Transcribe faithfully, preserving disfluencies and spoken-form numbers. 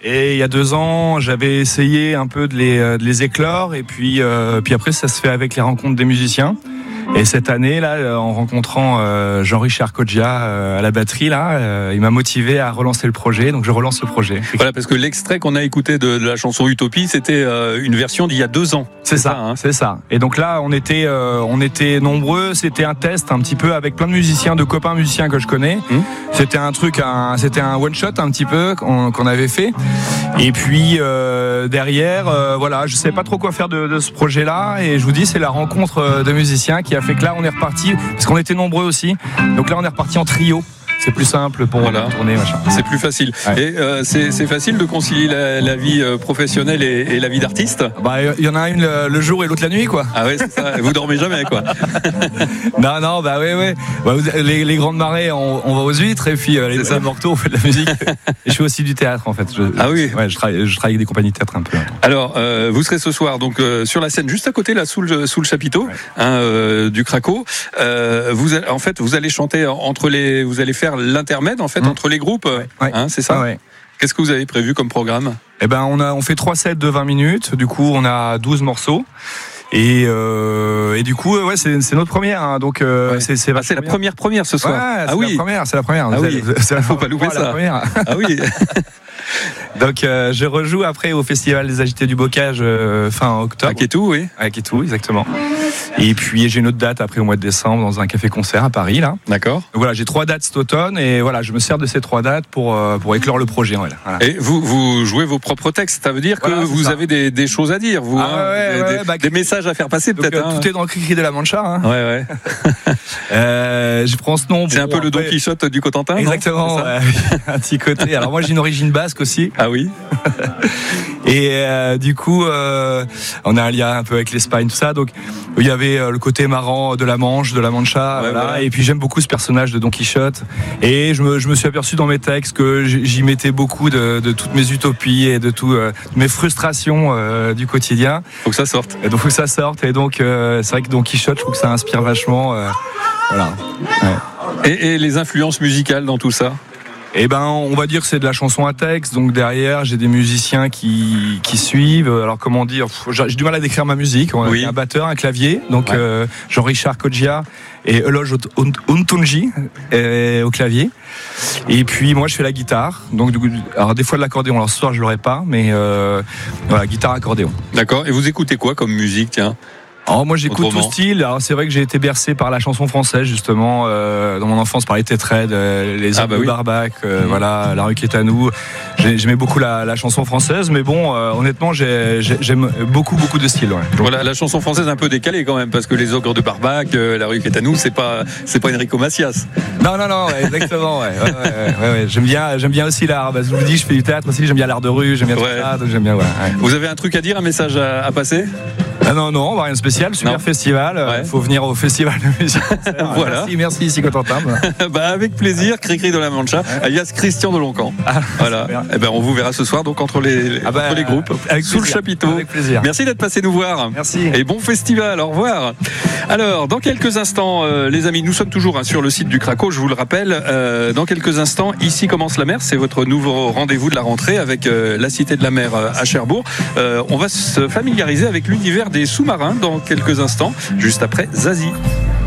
Et il y a deux ans, j'avais essayé un peu de les, de les éclore. Et puis, euh, puis après, ça se fait avec les rencontres des musiciens. Et cette année, là, en rencontrant euh, Jean-Richard Kodja euh, à la batterie, là, euh, il m'a motivé à relancer le projet. Donc, je relance le projet. Voilà, parce que l'extrait qu'on a écouté de, de la chanson Utopie, c'était euh, une version d'il y a deux ans. C'est, c'est ça, ça hein. c'est ça. Et donc là, on était, euh, on était nombreux. C'était un test un petit peu avec plein de musiciens, de copains musiciens que je connais. Mmh. C'était un truc, un, c'était un one shot un petit peu qu'on, qu'on avait fait. Et puis euh, derrière, euh, voilà, je sais pas trop quoi faire de, de ce projet-là. Et je vous dis, c'est la rencontre de musiciens qui a fait que là on est reparti, parce qu'on était nombreux aussi, donc là on est reparti en trio. C'est plus simple pour voilà. tourner, machin. C'est plus facile. Ouais. Et euh, c'est, c'est facile de concilier la, la vie professionnelle et, et la vie d'artiste. Bah, il y en a une le, le jour et l'autre la nuit, quoi. Ah ouais, c'est ça. Vous dormez jamais, quoi. non, non, bah ouais, ouais. Bah, les, les grandes marées, on, on va aux huîtres, et puis euh, les, les mortaux, on fait de la musique. Et je fais aussi du théâtre, en fait. Je, ah oui. Ouais, je travaille, je travaille avec des compagnies de théâtre un peu. Alors, euh, vous serez ce soir donc euh, sur la scène, juste à côté, là, sous le sous le chapiteau, ouais. hein, euh, du Craco. Euh, vous, en fait, vous allez chanter entre les, vous allez faire l'intermède. En fait, mmh. entre les groupes, ouais, ouais. Hein, c'est ça. Ouais. Qu'est-ce que vous avez prévu comme programme ? Eh ben, on a, on fait trois sets de vingt minutes. Du coup, on a douze morceaux. Et, euh, et du coup, ouais, c'est, c'est notre première. Hein, donc, euh, ouais. c'est, c'est, ah, c'est la première première ce soir. Ouais, c'est ah oui, la première, c'est la première. Ah vous oui, il faut pas louper ça. La première. Ah oui. Donc, euh, je rejoue après au Festival des Agités du Bocage euh, fin octobre. À Kétou, oui. À Kétou, exactement. Et puis j'ai une autre date après au mois de décembre dans un café-concert à Paris, là. D'accord. Donc voilà, j'ai trois dates cet automne et voilà, je me sers de ces trois dates pour euh, pour éclore le projet. Voilà. Et vous vous jouez vos propres textes, ça veut dire voilà, que vous ça. avez des, des choses à dire, vous, ah, hein, ouais, des, ouais, des, bah, des messages à faire passer donc, peut-être. Euh, hein. Tout est dans le cri-cri de la Mancha. Hein. Ouais ouais. euh, je prends ce nom. C'est bon, un peu après... le Don Quichotte du Cotentin. Exactement. Ouais, un petit côté. Alors moi j'ai une origine basque aussi. Ah oui. Et euh, du coup, euh, on a un lien un peu avec l'Espagne, tout ça. Donc, il y avait euh, le côté marrant de la Manche, de la Mancha. Ouais, voilà. voilà. Et puis, j'aime beaucoup ce personnage de Don Quichotte. Et je me, je me suis aperçu dans mes textes que j'y mettais beaucoup de, de toutes mes utopies et de toutes euh, mes frustrations euh, du quotidien. Faut que ça sorte. Et donc, faut que ça sorte. Et donc, euh, c'est vrai que Don Quichotte, je trouve que ça inspire vachement. Euh, voilà. Ouais. Et, et les influences musicales dans tout ça ? Eh ben, on va dire que c'est de la chanson à texte. Donc derrière, j'ai des musiciens qui qui suivent. Alors comment dire, j'ai du mal à décrire ma musique. On a oui. un batteur, un clavier. Donc ouais. euh, Jean-Richard Kodja et Eloge Untunji au clavier. Et puis moi, je fais la guitare. Donc alors des fois de l'accordéon. Alors ce soir, je l'aurai pas, mais euh, voilà, guitare, accordéon. D'accord. Et vous écoutez quoi comme musique, tiens ? Alors moi j'écoute Autrement. tout style. Alors c'est vrai que j'ai été bercé par la chanson française justement euh, dans mon enfance par les Tétraides, euh, les ah bah de oui. Barbac, euh, mmh. voilà, La rue qui est à nous. J'ai, j'aimais beaucoup la, la chanson française, mais bon, euh, honnêtement, j'ai, j'ai, j'aime beaucoup beaucoup de styles. Ouais. Donc, voilà, la chanson française un peu décalée quand même, parce que les ogres de Barbac, euh, La rue qui est à nous, c'est pas c'est pas Enrico Macias. Non non non, ouais, exactement. Ouais, ouais, ouais, ouais, ouais. J'aime bien j'aime bien aussi l'art. Bah, je vous dis, je fais du théâtre aussi. J'aime bien l'art de rue, j'aime bien ouais. tout ça. Donc j'aime bien. Ouais, ouais. Vous avez un truc à dire, un message à, à passer? Ah non, non, rien de spécial, super non. festival. Il ouais. faut venir au festival de musique. Voilà. Merci, merci, ici Cotentin. bah, avec plaisir, Cri-Cri de la Mancha, ouais. alias Christian de Loncan. Ah, voilà. Et ben, on vous verra ce soir donc entre les, ah bah, entre les groupes, avec sous plaisir. le chapiteau. Avec plaisir. Merci d'être passé nous voir. Merci. Et bon festival, au revoir. Alors, dans quelques instants, euh, les amis, nous sommes toujours hein, sur le site du Craco, je vous le rappelle. Euh, dans quelques instants, Ici commence la mer, c'est votre nouveau rendez-vous de la rentrée avec euh, la Cité de la Mer euh, à Cherbourg. Euh, on va se familiariser avec l'univers des sous-marins dans quelques instants, juste après Zazie.